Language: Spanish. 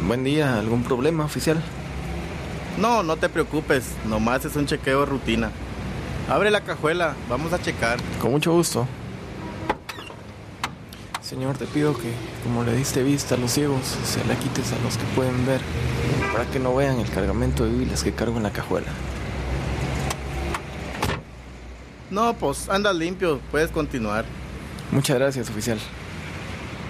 Buen día, ¿algún problema, oficial? No, no te preocupes, nomás es un chequeo de rutina. Abre la cajuela, vamos a checar. Con mucho gusto. Señor, te pido que, como le diste vista a los ciegos, se la quites a los que pueden ver, para que no vean el cargamento de biles que cargo en la cajuela. No, pues anda limpio, puedes continuar. Muchas gracias, oficial.